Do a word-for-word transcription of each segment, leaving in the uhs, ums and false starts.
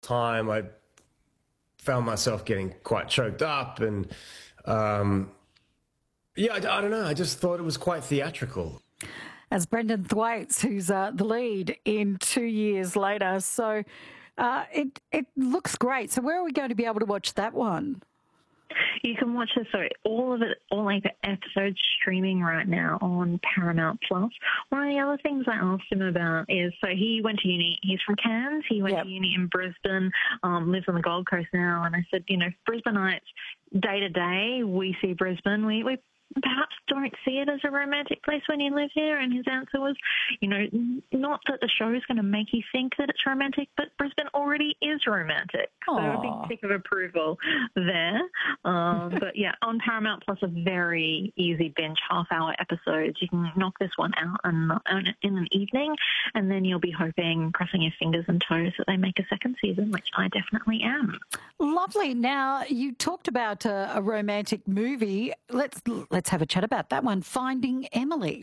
time, I found myself getting quite choked up, and um, yeah, I, I don't know. I just thought it was quite theatrical. As Brendan Thwaites, who's uh, the lead in Two Years Later. So uh, it it looks great. So where are we going to be able to watch that one? You can watch this, so all of it, all eight episodes streaming right now on Paramount Plus. One of the other things I asked him about is, so he went to uni, he's from Cairns, he went Yep. to uni in Brisbane, um, lives on the Gold Coast now, and I said, you know, Brisbaneites, day to day, we see Brisbane, we, we perhaps don't see it as a romantic place when you live here. And his answer was, you know, not that the show is going to make you think that it's romantic, but Brisbane already is romantic. So a Aw. big tick of approval there. Um, but yeah, on Paramount Plus, a very easy binge, half-hour episodes. You can knock this one out in, in an evening, and then you'll be hoping, crossing your fingers and toes, that they make a second season, which I definitely am. Lovely. Now, you talked about a, a romantic movie. Let's let's have a chat about that one, Finding Emily.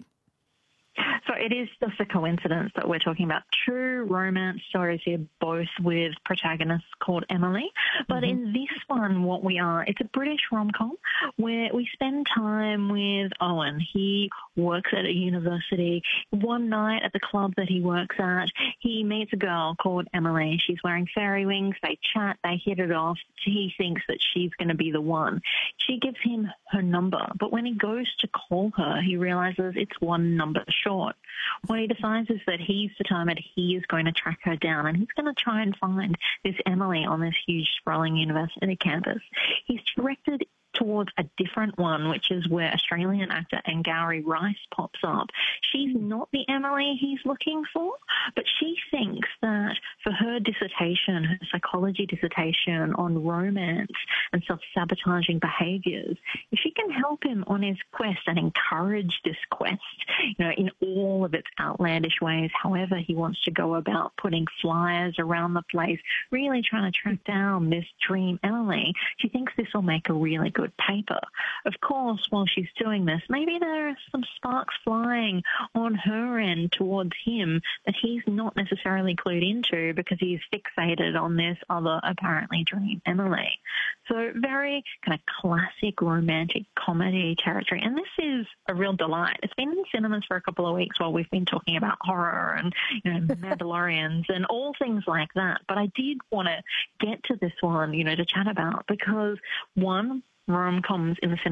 So it is just a coincidence that we're talking about true romance stories here, both with protagonists called Emily. But Mm-hmm. in this one, what we are, it's a British rom-com where we spend time with Owen. He works at a university. One night at the club that he works at, he meets a girl called Emily. She's wearing fairy wings. They chat. They hit it off. He thinks that she's going to be the one. She gives him her number. But when he goes to call her, he realizes it's one number short. What he decides is that he's determined he is going to track her down, and he's going to try and find this Emily on this huge sprawling university campus. He's directed towards a different one, which is where Australian actor Angourie Rice pops up. She's not the Emily he's looking for, but she thinks that for her dissertation, her psychology dissertation on romance and self-sabotaging behaviours, if she can help him on his quest and encourage this quest, you know, in all of its outlandish ways, however he wants to go about putting flyers around the place, really trying to track down this dream Emily, she thinks this will make a really good paper. Of course, while she's doing this, maybe there are some sparks flying on her end towards him that he's not necessarily clued into because he's fixated on this other apparently dream Emily. So very kind of classic romantic comedy territory. And this is a real delight. It's been in cinemas for a couple of weeks while we've been talking about horror and, you know, Mandalorians and all things like that. But I did want to get to this one, you know, to chat about because, one, rom-coms in the cinema